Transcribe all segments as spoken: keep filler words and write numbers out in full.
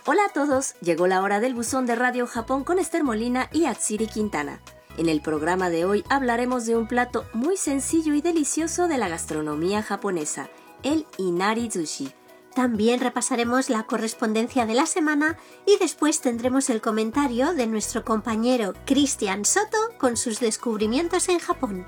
Hola a todos, llegó la hora del buzón de Radio Japón con Esther Molina y Atsiri Quintana. En el programa de hoy hablaremos de un plato muy sencillo y delicioso de la gastronomía japonesa, el Inari-zushi. También repasaremos la correspondencia de la semana y después tendremos el comentario de nuestro compañero Cristian Soto con sus descubrimientos en Japón.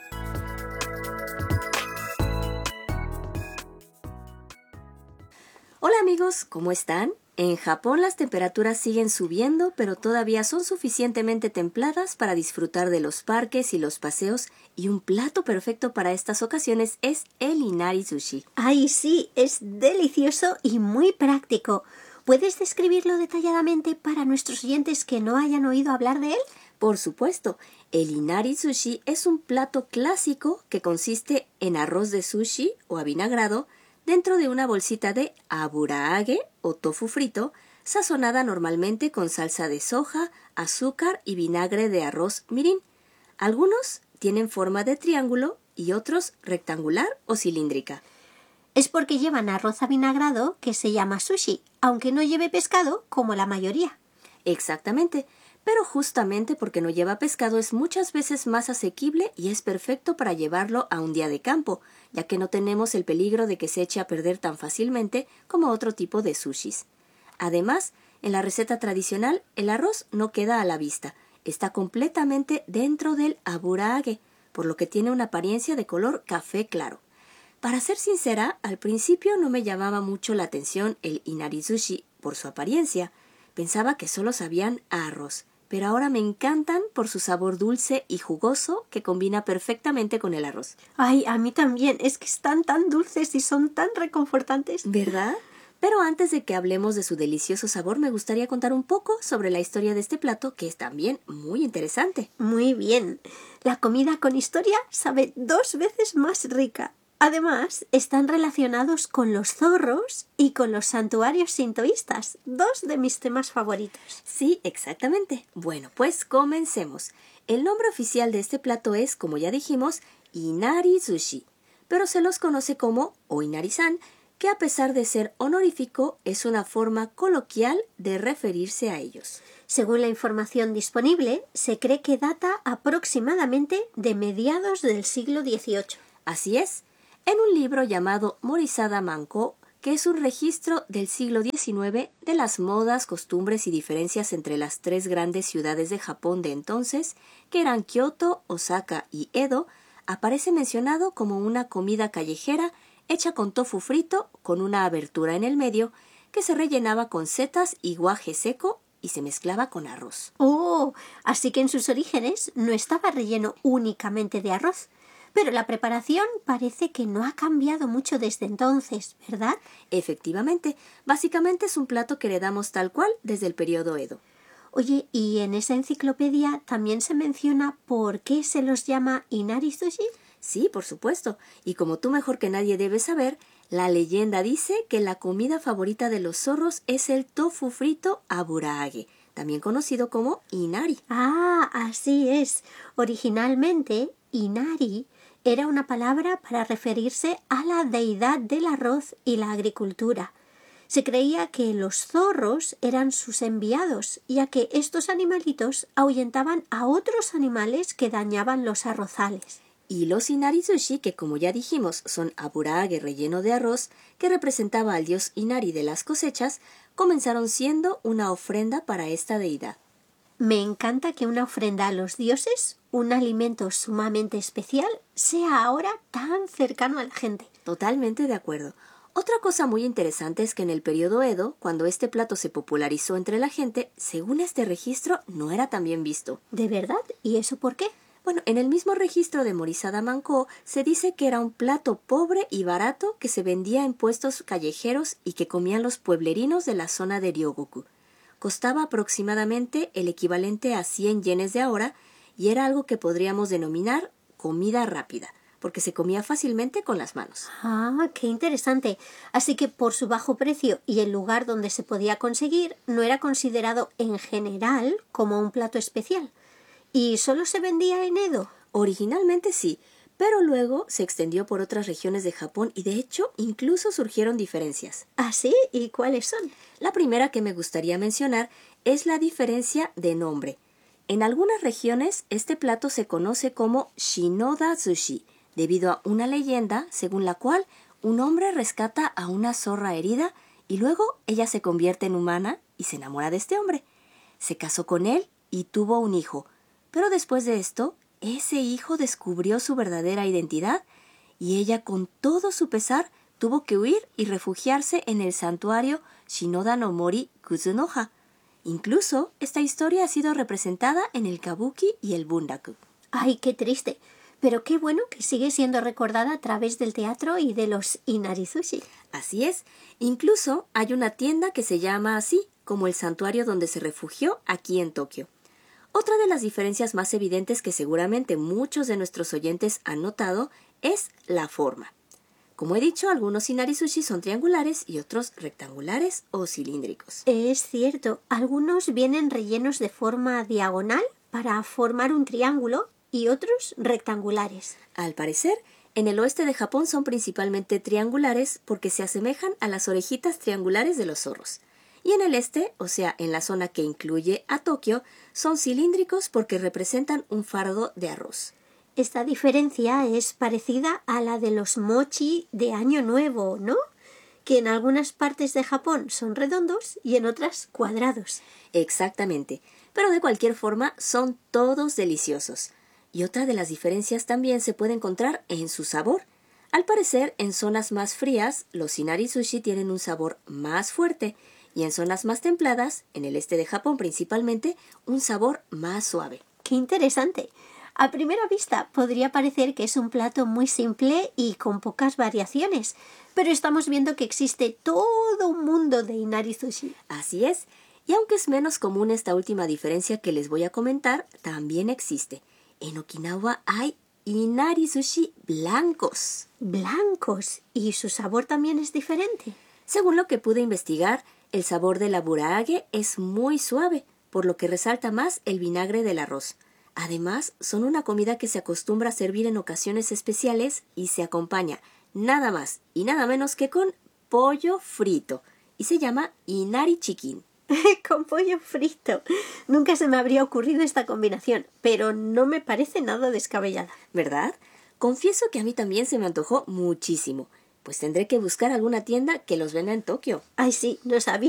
Hola amigos, ¿cómo están? En Japón las temperaturas siguen subiendo, pero todavía son suficientemente templadas para disfrutar de los parques y los paseos, y un plato perfecto para estas ocasiones es el Inari-zushi. ¡Ay, sí! Es delicioso y muy práctico. ¿Puedes describirlo detalladamente para nuestros oyentes que no hayan oído hablar de él? Por supuesto, el Inari-zushi es un plato clásico que consiste en arroz de sushi o avinagrado, dentro de una bolsita de aburaage o tofu frito, sazonada normalmente con salsa de soja, azúcar y vinagre de arroz mirin. Algunos tienen forma de triángulo y otros rectangular o cilíndrica. Es porque llevan arroz avinagrado que se llama sushi, aunque no lleve pescado como la mayoría. Exactamente, pero justamente porque no lleva pescado es muchas veces más asequible y es perfecto para llevarlo a un día de campo, ya que no tenemos el peligro de que se eche a perder tan fácilmente como otro tipo de sushis. Además, en la receta tradicional, el arroz no queda a la vista, está completamente dentro del aburaage, por lo que tiene una apariencia de color café claro. Para ser sincera, al principio no me llamaba mucho la atención el Inari-zushi por su apariencia. Pensaba que solo sabían a arroz, pero ahora me encantan por su sabor dulce y jugoso que combina perfectamente con el arroz. Ay, a mí también, es que están tan dulces y son tan reconfortantes. ¿Verdad? Pero antes de que hablemos de su delicioso sabor, me gustaría contar un poco sobre la historia de este plato, que es también muy interesante. Muy bien. La comida con historia sabe dos veces más rica. Además, están relacionados con los zorros y con los santuarios sintoístas, dos de mis temas favoritos. Sí, exactamente. Bueno, pues comencemos. El nombre oficial de este plato es, como ya dijimos, Inari-zushi, pero se los conoce como o Inari-san, que a pesar de ser honorífico, es una forma coloquial de referirse a ellos. Según la información disponible, se cree que data aproximadamente de mediados del siglo dieciocho. Así es. En un libro llamado Morisada Manko, que es un registro del siglo diecinueve de las modas, costumbres y diferencias entre las tres grandes ciudades de Japón de entonces, que eran Kioto, Osaka y Edo, aparece mencionado como una comida callejera hecha con tofu frito con una abertura en el medio que se rellenaba con setas y guaje seco y se mezclaba con arroz. ¡Oh! Así que en sus orígenes no estaba relleno únicamente de arroz. Pero la preparación parece que no ha cambiado mucho desde entonces, ¿verdad? Efectivamente, básicamente es un plato que heredamos tal cual desde el periodo Edo. Oye, ¿y en esa enciclopedia también se menciona por qué se los llama Inari-zushi? Sí, por supuesto. Y como tú mejor que nadie debes saber, la leyenda dice que la comida favorita de los zorros es el tofu frito aburaage, también conocido como Inari. Ah, así es. Originalmente, Inari era una palabra para referirse a la deidad del arroz y la agricultura. Se creía que los zorros eran sus enviados, ya que estos animalitos ahuyentaban a otros animales que dañaban los arrozales. Y los Inari-zushi, que como ya dijimos son aburaage relleno de arroz, que representaba al dios Inari de las cosechas, comenzaron siendo una ofrenda para esta deidad. Me encanta que una ofrenda a los dioses, un alimento sumamente especial, sea ahora tan cercano a la gente. Totalmente de acuerdo. Otra cosa muy interesante es que en el periodo Edo, cuando este plato se popularizó entre la gente, según este registro, no era tan bien visto. ¿De verdad? ¿Y eso por qué? Bueno, en el mismo registro de Morisada Manko se dice que era un plato pobre y barato que se vendía en puestos callejeros y que comían los pueblerinos de la zona de Ryogoku. Costaba aproximadamente el equivalente a cien yenes de ahora y era algo que podríamos denominar comida rápida, porque se comía fácilmente con las manos. Ah, qué interesante. Así que por su bajo precio y el lugar donde se podía conseguir, no era considerado en general como un plato especial. ¿Y solo se vendía en Edo? Originalmente sí, pero luego se extendió por otras regiones de Japón y de hecho incluso surgieron diferencias. ¿Ah, sí? ¿Y cuáles son? La primera que me gustaría mencionar es la diferencia de nombre. En algunas regiones este plato se conoce como Shinoda Sushi, debido a una leyenda según la cual un hombre rescata a una zorra herida y luego ella se convierte en humana y se enamora de este hombre. Se casó con él y tuvo un hijo, pero después de esto, ese hijo descubrió su verdadera identidad y ella con todo su pesar tuvo que huir y refugiarse en el santuario Shinoda no Mori Kuzunoha. Incluso esta historia ha sido representada en el kabuki y el bunraku. ¡Ay, qué triste! Pero qué bueno que sigue siendo recordada a través del teatro y de los inari-sushi. Así es. Incluso hay una tienda que se llama así, como el santuario donde se refugió aquí en Tokio. Otra de las diferencias más evidentes que seguramente muchos de nuestros oyentes han notado es la forma. Como he dicho, algunos inari-sushi son triangulares y otros rectangulares o cilíndricos. Es cierto, algunos vienen rellenos de forma diagonal para formar un triángulo y otros rectangulares. Al parecer, en el oeste de Japón son principalmente triangulares porque se asemejan a las orejitas triangulares de los zorros. Y en el este, o sea, en la zona que incluye a Tokio, son cilíndricos porque representan un fardo de arroz. Esta diferencia es parecida a la de los mochi de Año Nuevo, ¿no? Que en algunas partes de Japón son redondos y en otras cuadrados. Exactamente, pero de cualquier forma son todos deliciosos. Y otra de las diferencias también se puede encontrar en su sabor. Al parecer, en zonas más frías, los inari-sushi tienen un sabor más fuerte y en zonas más templadas, en el este de Japón principalmente, un sabor más suave. ¡Qué interesante! A primera vista podría parecer que es un plato muy simple y con pocas variaciones, pero estamos viendo que existe todo un mundo de inari-sushi. Así es, y aunque es menos común esta última diferencia que les voy a comentar, también existe. En Okinawa hay inari-sushi blancos. ¿Blancos? ¿Y su sabor también es diferente? Según lo que pude investigar, el sabor de la burage es muy suave, por lo que resalta más el vinagre del arroz. Además, son una comida que se acostumbra a servir en ocasiones especiales y se acompaña nada más y nada menos que con pollo frito y se llama inari chicken. Con pollo frito. Nunca se me habría ocurrido esta combinación, pero no me parece nada descabellada. ¿Verdad? Confieso que a mí también se me antojó muchísimo, pues tendré que buscar alguna tienda que los venda en Tokio. Ay, sí, nos avisa.